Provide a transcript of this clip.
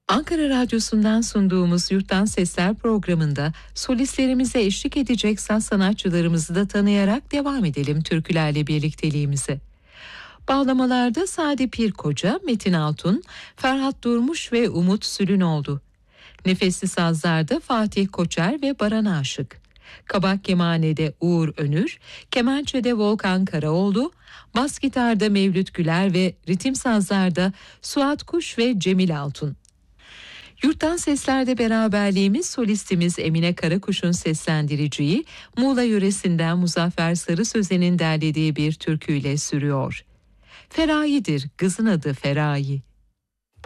Ankara Radyosu'ndan sunduğumuz Yurttan Sesler programında solistlerimize eşlik edecek saz sanatçılarımızı da tanıyarak devam edelim türkülerle birlikteliğimize. Bağlamalarda Sadi Pirkoca, Metin Altun, Ferhat Durmuş ve Umut Sülünoğlu. Nefesli sazlarda Fatih Koçer ve Baran Aşık. Kabak kemanede Uğur Önür, kemençede Volkan Karaoğlu, bas gitarda Mevlüt Güler ve ritim sazlarda Suat Kuş ve Cemil Altun. Yurttan Sesler'de beraberliğimiz solistimiz Emine Karakuş'un seslendiriciyi Muğla yöresinden Muzaffer Sarı Sözen'in derlediği bir türküyle sürüyor. Ferayi'dir, kızın adı Ferayi.